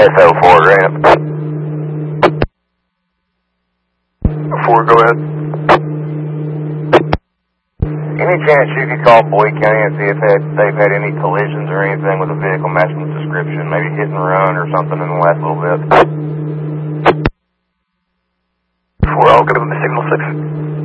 SO4 Grant. 4, go ahead. Any chance you could call Boyd County and see if they've had any collisions or anything with a vehicle matching the description, maybe hit and run or something in the last little bit?